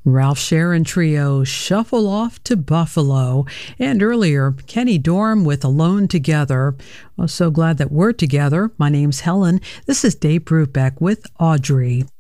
Ralph Sharon Trio, Shuffle Off to Buffalo, and earlier, Kenny Dorham with Alone Together. I'm so glad that we're together. My name's Helen. This is Dave Brubeck with Audrey.